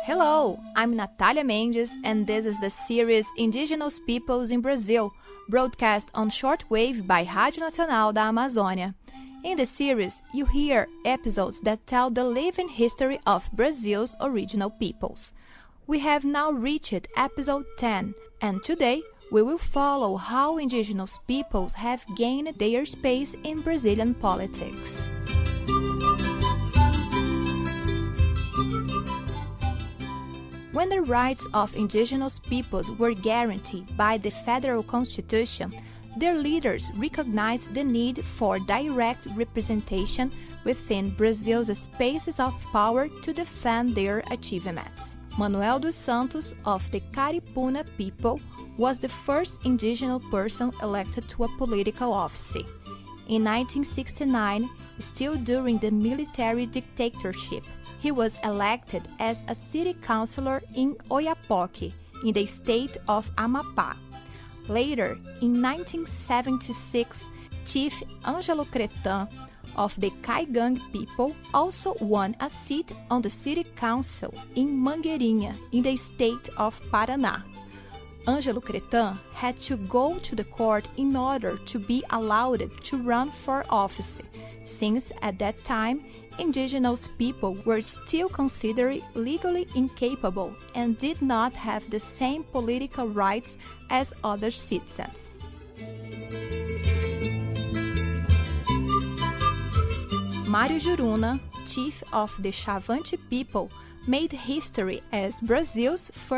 Hello, I'm Natalia Mendes, and this is the series Indigenous Peoples in Brazil, broadcast on shortwave by Rádio Nacional da Amazônia. In the series, you hear episodes that tell the living history of Brazil's original peoples. We have now reached episode 10, and today we will follow how indigenous peoples have gained their space in Brazilian politics. When the rights of indigenous peoples were guaranteed by the Federal Constitution, their leaders recognized the need for direct representation within Brazil's spaces of power to defend their achievements. Manuel dos Santos of the Caripuna people was the first indigenous person elected to a political office. In 1969, still during the military dictatorship, he was elected as a city councilor in Oiapoque, in the state of Amapá. Later, in 1976, Chief Ângelo Cretan of the Caigangue people also won a seat on the city council in Mangueirinha, in the state of Paraná. Ângelo Cretan had to go to the court in order to be allowed to run for office, since at that time, indigenous people were still considered legally incapable and did not have the same political rights as other citizens. Mário Juruna, chief of the Chavante people, made history as Brazil's first